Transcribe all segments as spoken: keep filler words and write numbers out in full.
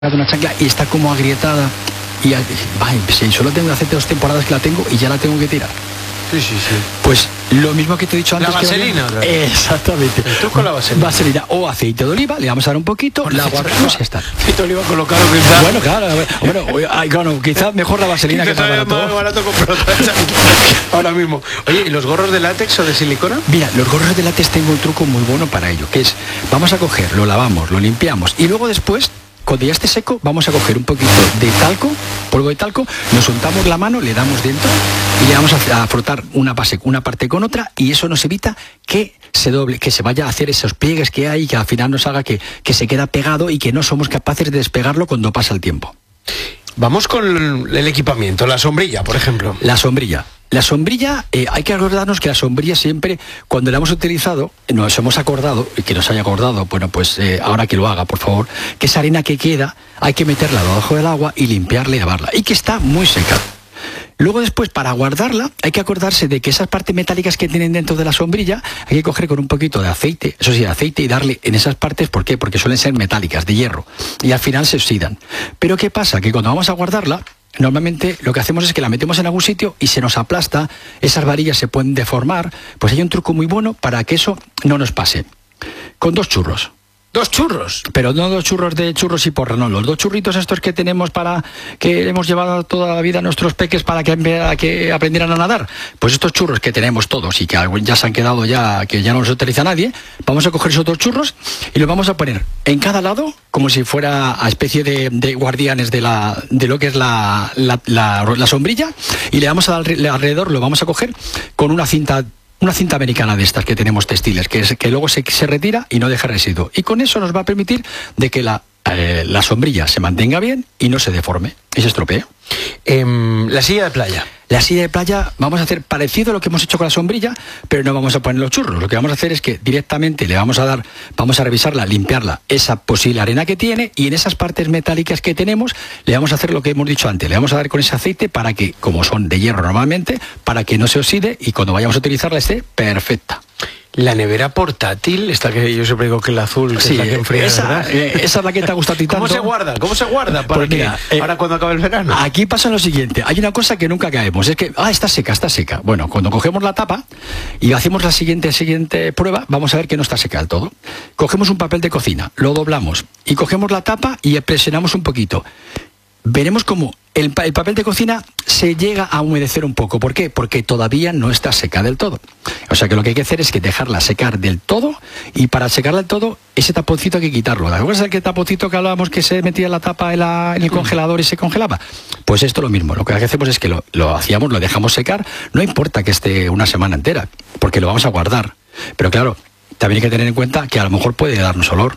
de una chancla y está como agrietada y ay, sí, solo tengo hace dos temporadas que la tengo y ya la tengo que tirar. Sí, sí, sí. Pues lo mismo que te he dicho antes. La vaselina. Que vaya... Exactamente. Tú con la vaselina. Vaselina o aceite de oliva, le vamos a dar un poquito, bueno, la guardamos y ya está. Aceite de oliva con lo caro que está. Bueno, claro, bueno, ay, bueno, quizás mejor la vaselina que está barato. más barato comprar otra ahora mismo. Oye, ¿y los gorros de látex o de silicona? Mira, los gorros de látex tengo un truco muy bueno para ello, que es, vamos a coger, lo lavamos, lo limpiamos y luego después, cuando ya esté seco, vamos a coger un poquito de talco, polvo de talco, nos untamos la mano, le damos dentro y le vamos a, a frotar una base, una parte con otra y eso nos evita que se doble, que se vaya a hacer esos pliegues que hay y que al final nos haga que, que se queda pegado y que no somos capaces de despegarlo cuando pasa el tiempo. Vamos con el equipamiento, la sombrilla, por ejemplo. La sombrilla. La sombrilla, eh, hay que acordarnos que la sombrilla siempre, cuando la hemos utilizado, nos hemos acordado, y que nos haya acordado, bueno, pues eh, ahora que lo haga, por favor, que esa arena que queda, hay que meterla debajo del agua y limpiarla y lavarla, y que está muy seca. Luego después, para guardarla, hay que acordarse de que esas partes metálicas que tienen dentro de la sombrilla, hay que coger con un poquito de aceite, eso sí, de aceite, y darle en esas partes, ¿por qué? Porque suelen ser metálicas, de hierro, y al final se oxidan. Pero ¿qué pasa? Que cuando vamos a guardarla, normalmente lo que hacemos es que la metemos en algún sitio y se nos aplasta, esas varillas se pueden deformar, pues hay un truco muy bueno para que eso no nos pase. Con dos churros. ¿Dos churros? Pero no dos churros de churros y porra, no, los dos churritos estos que tenemos para, que hemos llevado toda la vida a nuestros peques para que, a que aprendieran a nadar. Pues estos churros que tenemos todos y que ya se han quedado ya, que ya no los utiliza nadie, vamos a coger esos dos churros y los vamos a poner en cada lado, como si fuera a especie de, de guardianes de, la, de lo que es la, la, la, la sombrilla, y le vamos a dar alrededor, lo vamos a coger con una cinta Una cinta americana de estas que tenemos textiles, que, es, que luego se, se retira y no deja residuo. Y con eso nos va a permitir de que la, eh, la sombrilla se mantenga bien y no se deforme y se estropee. Eh, la silla de playa. La silla de playa vamos a hacer parecido a lo que hemos hecho con la sombrilla, pero no vamos a poner los churros. Lo que vamos a hacer es que directamente le vamos a dar, vamos a revisarla, limpiarla, esa posible arena que tiene, y en esas partes metálicas que tenemos le vamos a hacer lo que hemos dicho antes, le vamos a dar con ese aceite para que, como son de hierro normalmente, para que no se oxide y cuando vayamos a utilizarla esté perfecta. La nevera portátil, esta que yo siempre digo que el azul, que sí, es la que enfría, esa, eh, esa es la que te ha gustado a ti tanto. ¿Cómo se guarda? ¿Cómo se guarda? Para pues mira, que eh, ahora cuando acabe el verano. Aquí pasa lo siguiente, hay una cosa que nunca caemos, es que, ah, está seca, está seca. Bueno, cuando cogemos la tapa y hacemos la siguiente, siguiente prueba, vamos a ver que no está seca del todo. Cogemos un papel de cocina, lo doblamos y cogemos la tapa y presionamos un poquito. Veremos cómo el, el papel de cocina se llega a humedecer un poco. ¿Por qué? Porque todavía no está seca del todo. O sea que lo que hay que hacer es que dejarla secar del todo, y para secarla del todo, ese taponcito hay que quitarlo. ¿Te acuerdas del taponcito que hablábamos que se metía la tapa en, la, en el congelador y se congelaba? Pues esto lo mismo. Lo que hacemos es que lo, lo hacíamos, lo dejamos secar. No importa que esté una semana entera, porque lo vamos a guardar. Pero claro, también hay que tener en cuenta que a lo mejor puede darnos olor.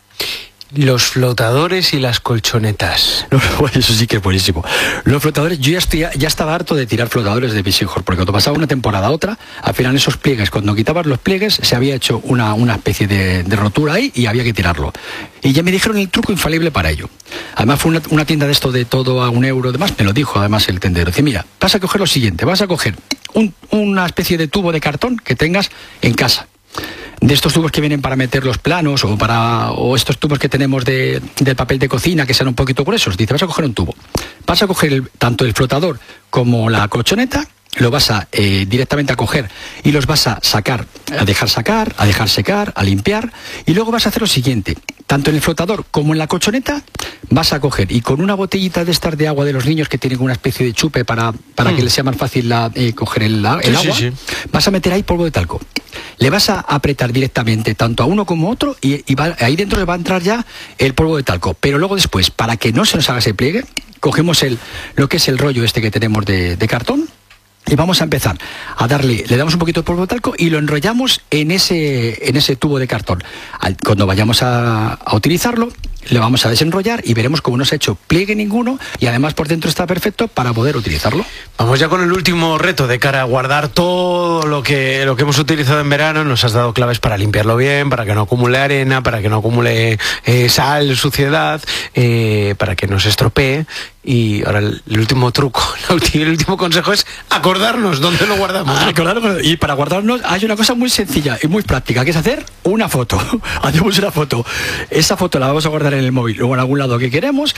Los flotadores y las colchonetas. No, eso sí que es buenísimo. Los flotadores, yo ya, estoy, ya estaba harto de tirar flotadores de mis hijos, porque cuando pasaba una temporada a otra, al final esos pliegues, cuando quitabas los pliegues, se había hecho una, una especie de, de rotura ahí y había que tirarlo. Y ya me dijeron el truco infalible para ello. Además fue una, una tienda de esto de todo a un euro, además me lo dijo además el tendero. Dice, mira, vas a coger lo siguiente, vas a coger un, una especie de tubo de cartón que tengas en casa. De estos tubos que vienen para meter los planos o para o estos tubos que tenemos de, del papel de cocina que sean un poquito gruesos. Dice, vas a coger un tubo, vas a coger el, tanto el flotador como la colchoneta, lo vas a eh, directamente a coger y los vas a sacar, a dejar sacar, a dejar secar, a limpiar, y luego vas a hacer lo siguiente, tanto en el flotador como en la colchoneta vas a coger y con una botellita de estas de agua de los niños que tienen una especie de chupe para, para mm. que les sea más fácil la, eh, coger el, el sí, agua, sí, sí. Vas a meter ahí polvo de talco. Le vas a apretar directamente tanto a uno como a otro y, y va, ahí dentro le va a entrar ya el polvo de talco. Pero luego después, para que no se nos haga ese pliegue, cogemos el, lo que es el rollo este que tenemos de, de cartón y vamos a empezar a darle, le damos un poquito de polvo de talco y lo enrollamos en ese, en ese tubo de cartón. Al, cuando vayamos a, a utilizarlo, le vamos a desenrollar y veremos cómo no se ha hecho pliegue ninguno y además por dentro está perfecto para poder utilizarlo. Vamos ya con el último reto de cara a guardar todo lo que, lo que hemos utilizado en verano. Nos has dado claves para limpiarlo bien, para que no acumule arena, para que no acumule eh, sal, suciedad, eh, para que no se estropee. Y ahora el, el último truco, el último consejo es acordarnos dónde lo guardamos. Ah, claro, y para guardarnos hay una cosa muy sencilla y muy práctica, que es hacer una foto. Hacemos una foto. Esa foto la vamos a guardar guardar en el móvil o en algún lado que queremos